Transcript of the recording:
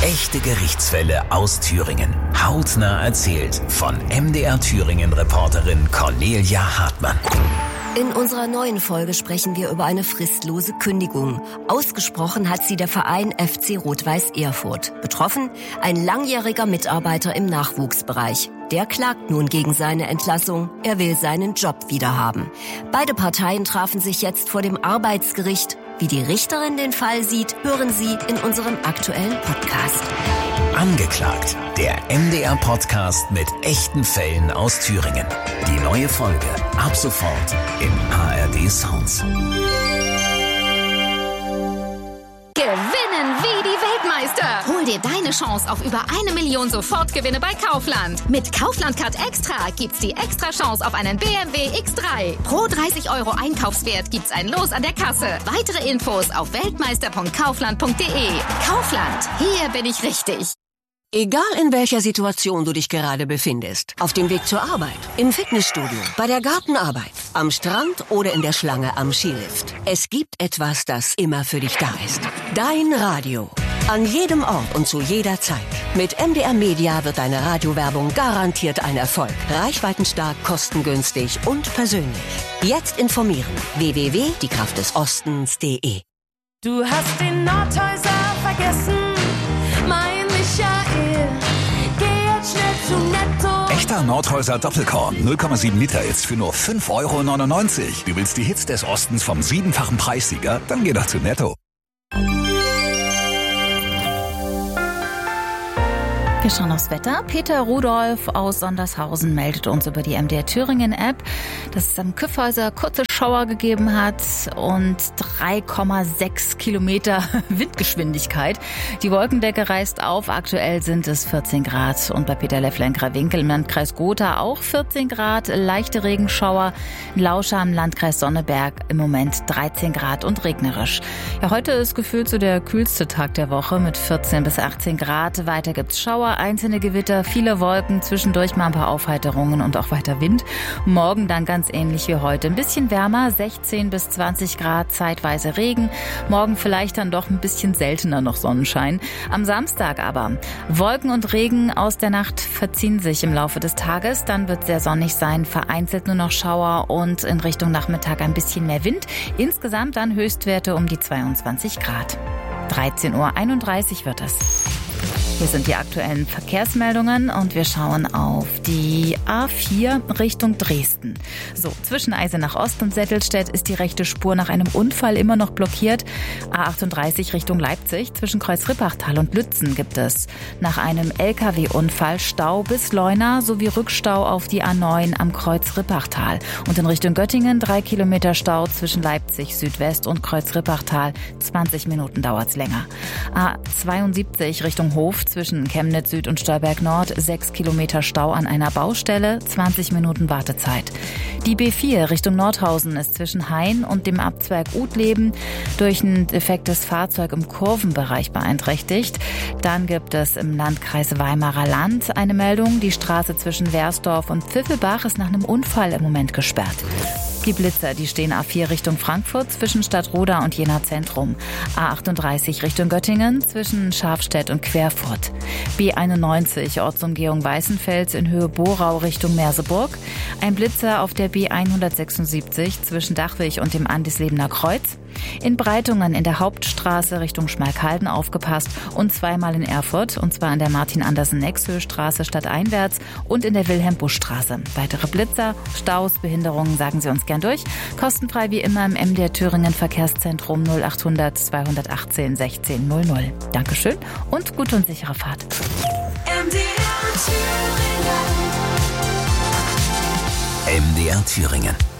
Echte Gerichtsfälle aus Thüringen. Hautnah erzählt von MDR Thüringen-Reporterin Cornelia Hartmann. In unserer neuen Folge sprechen wir über eine fristlose Kündigung. Ausgesprochen hat sie der Verein FC Rot-Weiß Erfurt. Betroffen ein langjähriger Mitarbeiter im Nachwuchsbereich. Der klagt nun gegen seine Entlassung. Er will seinen Job wiederhaben. Beide Parteien trafen sich jetzt vor dem Arbeitsgericht. Wie die Richterin den Fall sieht, hören Sie in unserem aktuellen Podcast. Angeklagt, der MDR-Podcast mit echten Fällen aus Thüringen. Die neue Folge ab sofort im ARD Sounds. Gewinnen wie die Weltmeister. Hol dir deine Chance auf über 1 Million Sofortgewinne bei Kaufland. Mit Kaufland Card Extra gibt's die extra Chance auf einen BMW X3. Pro 30 € Einkaufswert gibt's ein Los an der Kasse. Weitere Infos auf weltmeister.kaufland.de. Kaufland, hier bin ich richtig. Egal in welcher Situation du dich gerade befindest, auf dem Weg zur Arbeit, im Fitnessstudio, bei der Gartenarbeit, am Strand oder in der Schlange am Skilift. Es gibt etwas, das immer für dich da ist. Dein Radio. An jedem Ort und zu jeder Zeit. Mit MDR Media wird deine Radiowerbung garantiert ein Erfolg. Reichweitenstark, kostengünstig und persönlich. Jetzt informieren. www.diekraftdesostens.de. Du hast den Nordhäuser vergessen, mein Michael. Geh jetzt schnell zu Netto. Echter Nordhäuser Doppelkorn, 0,7 Liter jetzt für nur 5,99 €. Du willst die Hits des Ostens vom 7-fachen Preissieger? Dann geh doch zu Netto. Wir schauen aufs Wetter. Peter Rudolph aus Sondershausen meldet uns über die MDR Thüringen-App, dass es am Kyffhäuser kurze Schauer gegeben hat und 3,6 Kilometer Windgeschwindigkeit. Die Wolkendecke reißt auf. Aktuell sind es 14 Grad. Und bei Peter Leffler in Krawinkel im Landkreis Gotha auch 14 Grad. Leichte Regenschauer. In Lauscha im Landkreis Sonneberg im Moment 13 Grad und regnerisch. Ja, heute ist gefühlt so der kühlste Tag der Woche mit 14 bis 18 Grad. Weiter gibt's Schauer, einzelne Gewitter, viele Wolken, zwischendurch mal ein paar Aufheiterungen und auch weiter Wind. Morgen dann ganz ähnlich wie heute. Ein bisschen wärmer, 16 bis 20 Grad, zeitweise Regen. Morgen vielleicht dann doch ein bisschen seltener noch Sonnenschein. Am Samstag aber Wolken und Regen aus der Nacht verziehen sich im Laufe des Tages. Dann wird es sehr sonnig sein, vereinzelt nur noch Schauer und in Richtung Nachmittag ein bisschen mehr Wind. Insgesamt dann Höchstwerte um die 22 Grad. 13:31 Uhr wird es. Hier sind die aktuellen Verkehrsmeldungen und wir schauen auf die A4 Richtung Dresden. So, zwischen Eisenach Ost und Settelstedt ist die rechte Spur nach einem Unfall immer noch blockiert. A38 Richtung Leipzig, zwischen Kreuz-Rippachtal und Lützen gibt es nach einem LKW-Unfall Stau bis Leuna sowie Rückstau auf die A9 am Kreuz-Rippachtal. Und in Richtung Göttingen 3 Kilometer Stau zwischen Leipzig Südwest und Kreuz-Rippachtal. 20 Minuten dauert's länger. A72 Richtung Hof zwischen Chemnitz Süd und Stolberg Nord 6 Kilometer Stau an einer Baustelle, 20 Minuten Wartezeit. Die B4 Richtung Nordhausen ist zwischen Hain und dem Abzweig Utleben durch ein defektes Fahrzeug im Kurvenbereich beeinträchtigt. Dann gibt es im Landkreis Weimarer Land eine Meldung. Die Straße zwischen Wersdorf und Pfiffelbach ist nach einem Unfall im Moment gesperrt. Die Blitzer, die stehen A4 Richtung Frankfurt zwischen Stadtroda und Jena Zentrum. A38 Richtung Göttingen zwischen Scharfstedt und Querfurt. B91 Ortsumgehung Weißenfels in Höhe Borau Richtung Merseburg. Ein Blitzer auf der B176 zwischen Dachwig und dem Andislebener Kreuz. In Breitungen in der Hauptstraße Richtung Schmalkalden aufgepasst und zweimal in Erfurt, und zwar an der Martin-Andersen-Nexhöhe-Straße stadteinwärts und in der Wilhelm-Busch-Straße. Weitere Blitzer, Staus, Behinderungen sagen Sie uns gern durch. Kostenfrei wie immer im MDR Thüringen Verkehrszentrum 0800 218 16 00. Dankeschön und gute und sichere Fahrt. MDR Thüringen.